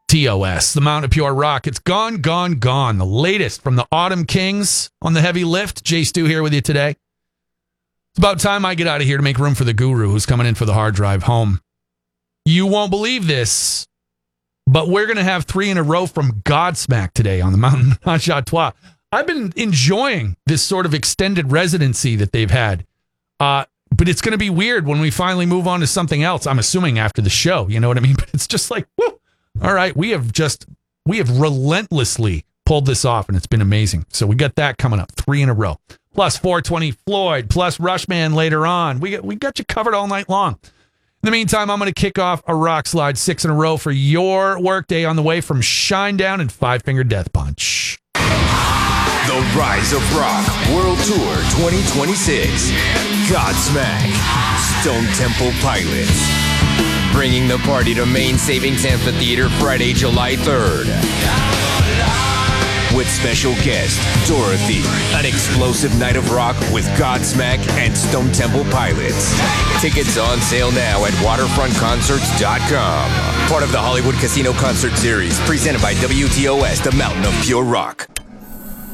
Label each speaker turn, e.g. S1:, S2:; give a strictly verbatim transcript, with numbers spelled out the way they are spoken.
S1: T O S, the Mountain of Pure Rock. It's gone, gone, gone. The latest from the Autumn Kings on the heavy lift. Jay Stu here with you today. It's about time I get out of here to make room for the guru who's coming in for the hard drive home. You won't believe this, but we're going to have three in a row from Godsmack today on the Mountain Menage a Trois. I've been enjoying this sort of extended residency that they've had. Uh, but it's going to be weird when we finally move on to something else. I'm assuming after the show, you know what I mean? But it's just like, whoo. All right, we have just, we have relentlessly pulled this off, and it's been amazing. So we got that coming up, three in a row. Plus four twenty Floyd, plus Rushman later on. We got, we got you covered all night long. In the meantime, I'm going to kick off a rock slide six in a row for your workday on the way from Shinedown and Five Finger Death Punch.
S2: The Rise of Rock World Tour twenty twenty-six. Godsmack, Stone Temple Pilots. Bringing the party to Main Savings Amphitheater Friday, July third. With special guest, Dorothy. An explosive night of rock with Godsmack and Stone Temple Pilots. Tickets on sale now at waterfront concerts dot com. Part of the Hollywood Casino Concert Series, presented by W T O S, the Mountain of Pure Rock.